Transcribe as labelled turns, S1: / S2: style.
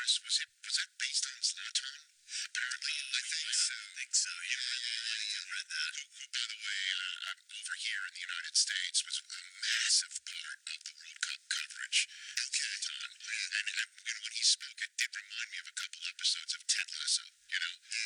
S1: Chris? Was that based on Zlatan? Apparently,
S2: I think so. You read that.
S1: Who, by the way, over here in the United States was a massive part of the World Cup coverage. Okay.